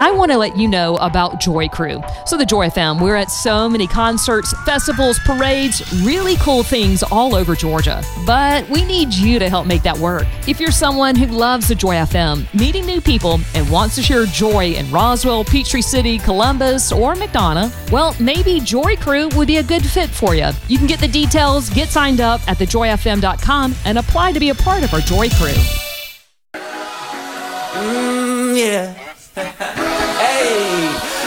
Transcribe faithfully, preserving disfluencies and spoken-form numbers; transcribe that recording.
I want to let you know about Joy Crew. So the Joy F M, we're at so many concerts, festivals, parades, really cool things all over Georgia. But we need you to help make that work. If you're someone who loves the Joy F M, meeting new people, and wants to share joy in Roswell, Peachtree City, Columbus, or McDonough, well, maybe Joy Crew would be a good fit for you. You can get the details, get signed up at the joy f m dot com, and apply to be a part of our Joy Crew. Mm, yeah.